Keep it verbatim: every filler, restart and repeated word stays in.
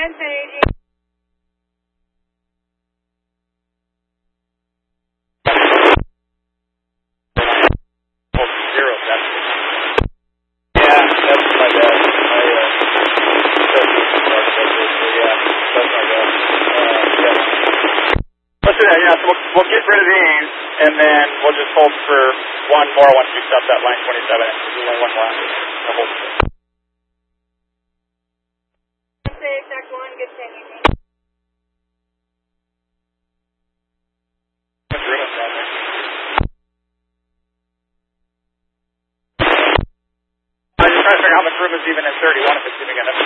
Zero, that's yeah, that's my bad. I, uh, yeah, that's my bad. Uh, yeah. Let's do that, yeah, so we'll, we'll get rid of these, and then we'll just hold for one more once we stop that line twenty-seven. There's only one more. We'll hold for it. Check one, good thing. What's room is down there? I was just trying to figure out how much room is even in thirty-one if it's even going to